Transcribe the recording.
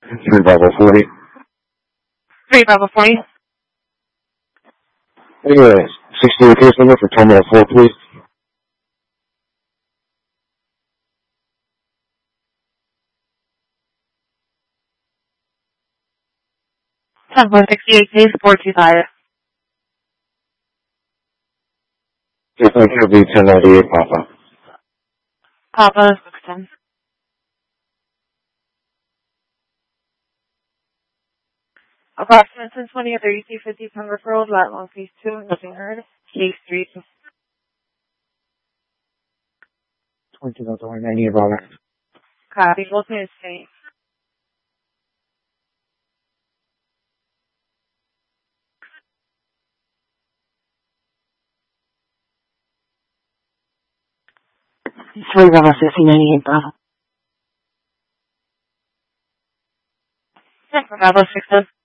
3 Bravo 40. 3 Bravo 40. Anyway, 16 case number for Terminal 4, please. 10.68 case 425. Yes, thank you. Be 1098 Papa. Papa 610. Approximate 1020 at 3250 pound referral, lat long phase 2, nothing heard. Case 3. 2098 Robert. Copy, both minutes same. Three Bravo 1598 Bravo. Bravo 610.